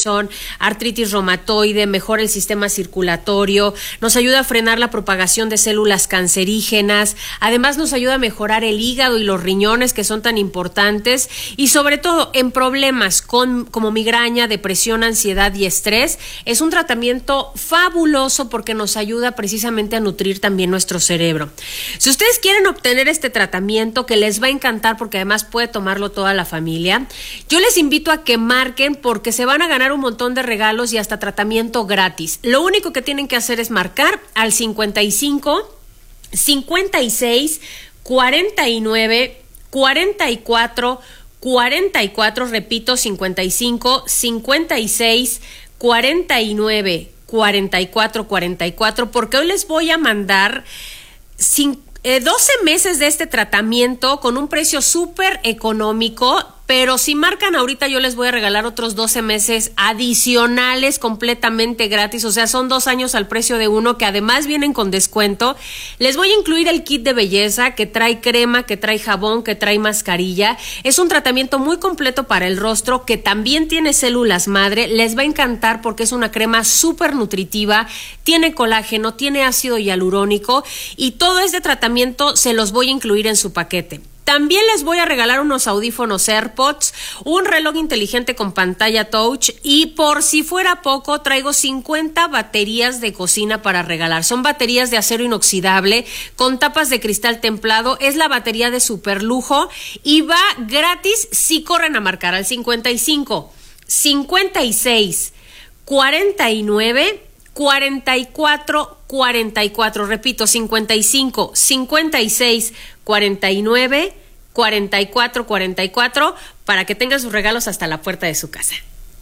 Parkinson, artritis reumatoide, mejora el sistema circulatorio, nos ayuda a frenar la propagación de células cancerígenas, además nos ayuda a mejorar el hígado y los riñones, que son tan importantes, y sobre todo en problemas como migraña, depresión, ansiedad y estrés. Es un tratamiento fabuloso porque nos ayuda precisamente a nutrir también nuestro cerebro. Si ustedes quieren obtener este tratamiento, que les va a encantar porque además puede tomarlo toda la familia, yo les invito a que marquen, porque se van a ganar un montón de regalos y hasta tratamiento gratis. Lo único que tienen que hacer es marcar al 55 56 49 44 44, repito, 55 56 49 44 44, porque hoy les voy a mandar 12 meses de este tratamiento con un precio súper económico. Pero si marcan ahorita, yo les voy a regalar otros 12 meses adicionales completamente gratis. O sea, son 2 años al precio de uno, que además vienen con descuento. Les voy a incluir el kit de belleza, que trae crema, que trae jabón, que trae mascarilla. Es un tratamiento muy completo para el rostro, que también tiene células madre. Les va a encantar porque es una crema súper nutritiva, tiene colágeno, tiene ácido hialurónico, y todo este tratamiento se los voy a incluir en su paquete. También les voy a regalar unos audífonos AirPods, un reloj inteligente con pantalla touch, y por si fuera poco, traigo 50 baterías de cocina para regalar. Son baterías de acero inoxidable con tapas de cristal templado. Es la batería de super lujo y va gratis si corren a marcar al 55 56 49 44 44. Repito, 55 56 49 44 44, para que tengan sus regalos hasta la puerta de su casa.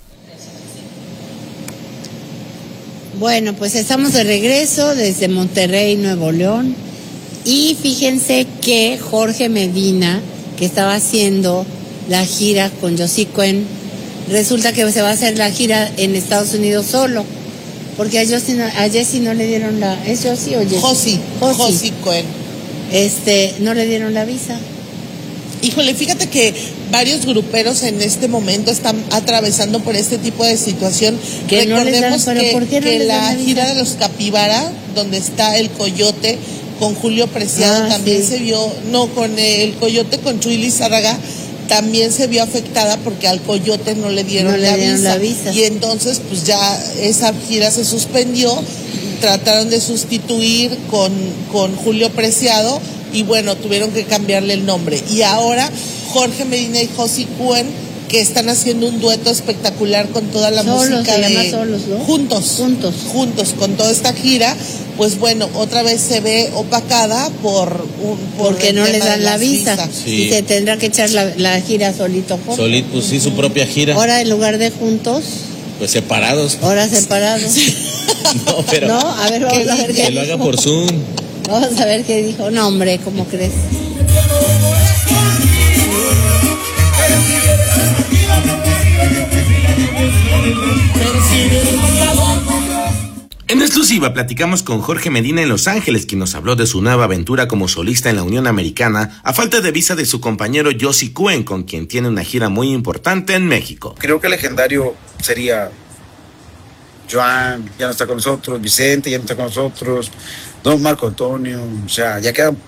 Bueno, pues estamos de regreso desde Monterrey, Nuevo León, y fíjense que Jorge Medina, que estaba haciendo la gira con Josie Cuen, resulta que se va a hacer la gira en Estados Unidos solo, porque a Jessie no le dieron la... ¿Es Josie o Jessie? Josie Cuen. No le dieron la visa. Híjole, fíjate que varios gruperos en este momento están atravesando por este tipo de situación. Que recordemos no les dan, que la gira de los Capibara, donde está el Coyote con Julio Preciado, también se vio, con el Coyote con Chuy Lizárraga, también se vio afectada porque al Coyote no le dieron la visa. Y entonces pues ya esa gira se suspendió, trataron de sustituir con Julio Preciado, y bueno, tuvieron que cambiarle el nombre. Y ahora Jorge Medina y Josie Cuen, que están haciendo un dueto espectacular con toda la música solos, ¿no? Juntos, con toda esta gira, pues bueno, otra vez se ve opacada porque no les dan la visa. Sí. Y se tendrá que echar la gira solito. Solito, pues sí, su propia gira. Ahora, en lugar de juntos, pues separados. Ahora separados. No, pero... No, a ver, vamos a ver qué que lo haga por Zoom. Vamos a ver qué dijo. No, hombre, ¿cómo crees? En exclusiva platicamos con Jorge Medina en Los Ángeles, quien nos habló de su nueva aventura como solista en la Unión Americana a falta de visa de su compañero Josie Cuen, con quien tiene una gira muy importante en México. Creo que legendario sería Joan, ya no está con nosotros, Vicente ya no está con nosotros, Don Marco Antonio, o sea, ya quedan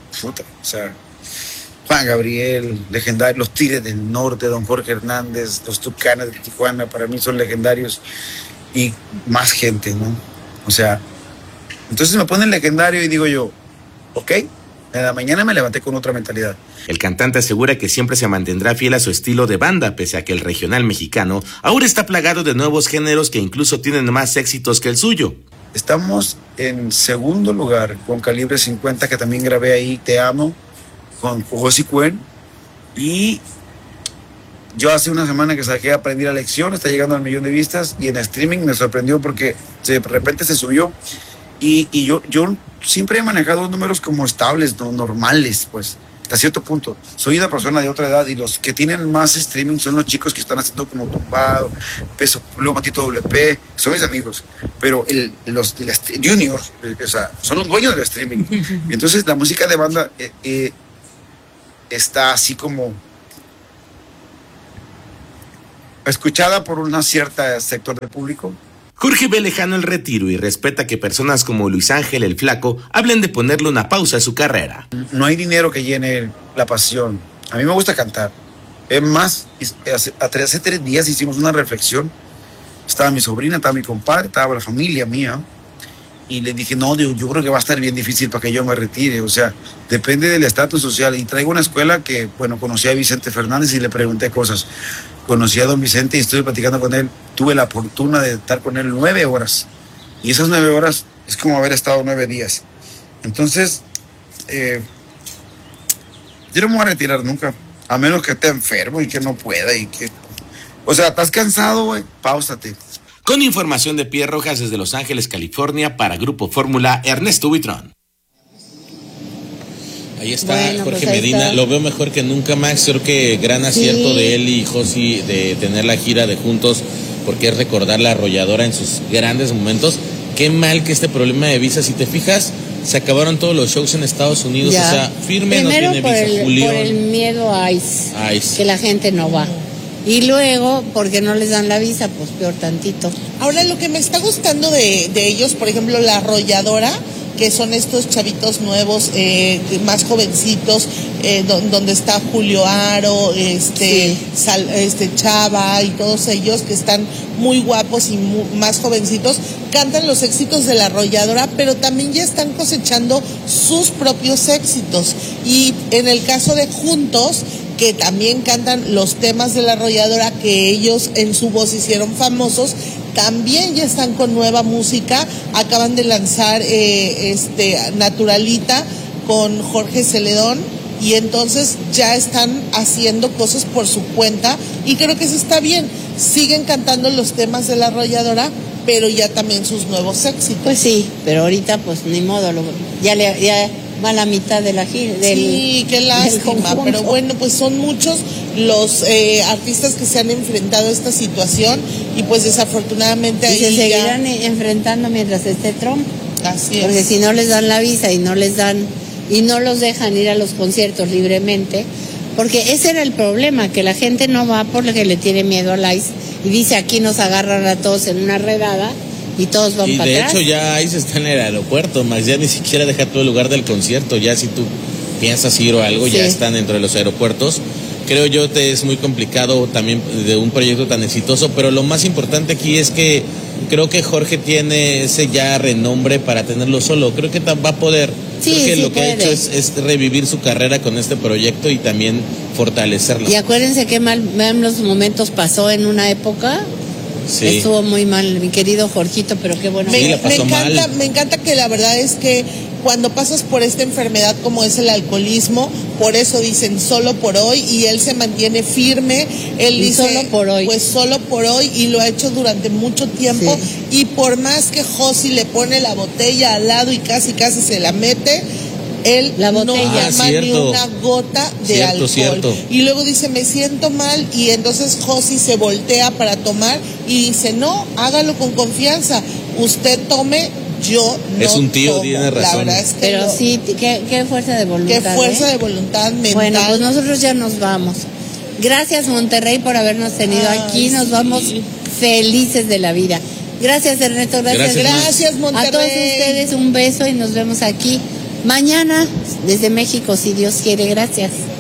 Juan Gabriel, legendario, los Tigres del Norte, Don Jorge Hernández, los Tucanes de Tijuana, para mí son legendarios, y más gente, ¿no? O sea, entonces me ponen legendario y digo yo, ok, en la mañana me levanté con otra mentalidad. El cantante asegura que siempre se mantendrá fiel a su estilo de banda, pese a que el regional mexicano ahora está plagado de nuevos géneros que incluso tienen más éxitos que el suyo. Estamos en segundo lugar con Calibre 50, que también grabé ahí, Te Amo, con Josie Cuen, y yo hace una semana que saqué Aprendí la Lección, está llegando al 1,000,000 de vistas, y en streaming me sorprendió porque de repente se subió, y yo siempre he manejado números como estables, no normales, pues, hasta cierto punto. Soy una persona de otra edad, y los que tienen más streaming son los chicos que están haciendo como Tumbado, Peso, luego Matito WP, son mis amigos, pero los juniors, o sea, son los dueños del streaming. Y entonces la música de banda está así como escuchada por un cierto sector del público. Jorge ve lejano el retiro y respeta que personas como Luis Ángel el Flaco hablen de ponerle una pausa a su carrera. No hay dinero que llene la pasión. A mí me gusta cantar. Es más, hace 3 días hicimos una reflexión. Estaba mi sobrina, estaba mi compadre, estaba la familia mía. Y le dije, no, yo creo que va a estar bien difícil para que yo me retire. O sea, depende del estatus social. Y traigo una escuela que, bueno, conocí a Vicente Fernández y le pregunté cosas. Conocí a don Vicente y estuve platicando con él. Tuve la fortuna de estar con él 9 horas. Y esas 9 horas es como haber estado 9 días. Entonces, yo no me voy a retirar nunca. A menos que esté enfermo y que no pueda y que... O sea, ¿estás cansado, güey? Páusate. Con información de Pierre Rojas desde Los Ángeles, California, para Grupo Fórmula, Ernesto Buitrón. Ahí está Bueno, Jorge pues ahí Medina, está. lo veo mejor que nunca, Max. Creo que gran acierto Sí. de él y Josi de tener la gira de juntos, porque es recordar la Arrolladora en sus grandes momentos. Qué mal que este problema de visa, si te fijas, se acabaron todos los shows en Estados Unidos. Ya. O sea, firme Primero no tiene por visa. el, Julián. por el miedo a ICE, ICE. que la gente no va. Y luego, porque no les dan la visa, pues peor tantito. Ahora, lo que me está gustando de ellos, por ejemplo, la Arrolladora, que son estos chavitos nuevos, más jovencitos, donde está Julio Aro, Sí. Chava y todos ellos que están muy guapos y más jovencitos, cantan los éxitos de la Arrolladora, pero también ya están cosechando sus propios éxitos. Y en el caso de Juntos, que también cantan los temas de la Arrolladora que ellos en su voz hicieron famosos, también ya están con nueva música. Acaban de lanzar Naturalita con Jorge Celedón, y entonces ya están haciendo cosas por su cuenta, y creo que eso está bien. Siguen cantando los temas de la Arrolladora, pero ya también sus nuevos éxitos. Pues sí, pero ahorita pues ni modo, ya va a la mitad de la gira. Sí, qué lástima, pero bueno, pues son muchos los artistas que se han enfrentado a esta situación, y pues desafortunadamente Y se ahí seguirán enfrentando mientras esté Trump. Así Porque es. si no les dan la visa y no los dejan ir a los conciertos libremente, porque ese era el problema, que la gente no va porque le tiene miedo al ICE y dice, aquí nos agarran a todos en una redada y todos van Y para de atrás. hecho ya ahí se está en el aeropuerto, Max, ya ni siquiera deja todo el lugar del concierto, ya si tú piensas ir o algo, Sí. ya están dentro de los aeropuertos. Creo yo que es muy complicado también de un proyecto tan exitoso, pero lo más importante aquí es que creo que Jorge tiene ese ya renombre para tenerlo solo, creo que va a poder. Sí, creo que sí lo que ha puede. hecho es revivir su carrera con este proyecto y también fortalecerla. Y acuérdense qué mal los momentos pasó en una época. Sí. Estuvo muy mal, mi querido Jorgito, pero qué bueno. Sí, la pasó mal. Me encanta que la verdad es que cuando pasas por esta enfermedad como es el alcoholismo, por eso dicen solo por hoy, y él se mantiene firme. Él Y dice, solo por hoy. pues solo por hoy, y lo ha hecho durante mucho tiempo. Sí. Y por más que Josi le pone la botella al lado y casi se la mete, él La no botella. toma ni Cierto. una gota de Cierto, alcohol. cierto. Y luego dice, me siento mal, y entonces Josi se voltea para tomar y dice, no, hágalo con confianza, usted tome, yo no Es un tío, tomo. tiene La razón. verdad es que Pero no. sí, qué fuerza de voluntad. Qué fuerza ¿eh? de voluntad mental. Bueno, pues nosotros ya nos vamos. Gracias, Monterrey, por habernos tenido Ay, aquí. Nos sí. vamos felices de la vida. Gracias, Ernesto. Gracias. Gracias, Monterrey. A todos ustedes un beso y nos vemos aquí mañana desde México, si Dios quiere. Gracias.